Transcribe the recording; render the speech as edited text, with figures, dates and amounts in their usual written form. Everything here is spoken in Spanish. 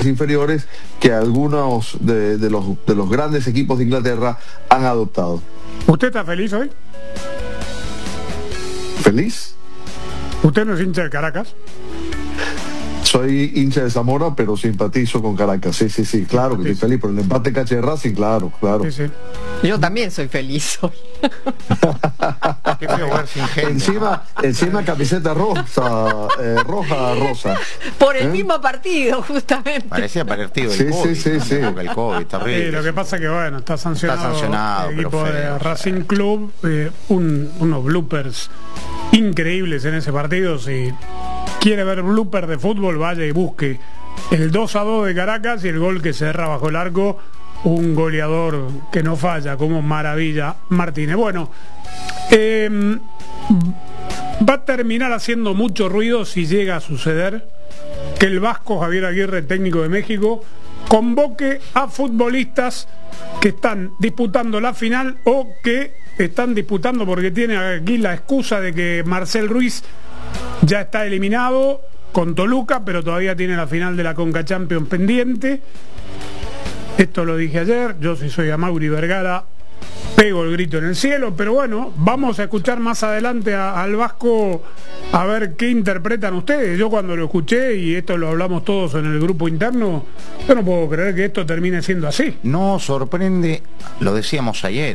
inferiores que algunos de los grandes equipos de Inglaterra han adoptado. ¿Usted está feliz hoy? ¿Feliz? ¿Usted no es hincha de Caracas? Soy hincha de Zamora, pero simpatizo con Caracas. Sí, claro que estoy feliz por el empate caché de Racing, claro. Sí. Yo también soy feliz hoy. Qué feo ver sin gente. Encima camiseta rosa. Por el mismo partido, justamente. Parecía partido del COVID. Sí. El COVID, terrible. Lo que pasa que bueno, está sancionado el equipo de Racing Club. Unos bloopers increíbles en ese partido. Si quiere ver blooper de fútbol, vaya y busque el 2-2 de Caracas y el gol que cerra bajo el arco un goleador que no falla como Maravilla Martínez. Bueno, va a terminar haciendo mucho ruido si llega a suceder que el vasco Javier Aguirre, técnico de México, convoque a futbolistas que están disputando la final o que están disputando, porque tiene aquí la excusa de que Marcel Ruiz ya está eliminado con Toluca, pero todavía tiene la final de la Conca Champions pendiente. Esto lo dije ayer, yo si soy Amaury Vergara pego el grito en el cielo, pero bueno, vamos a escuchar más adelante al vasco a ver qué interpretan ustedes. Yo cuando lo escuché, y esto lo hablamos todos en el grupo interno, yo no puedo creer que esto termine siendo así. No sorprende, lo decíamos ayer.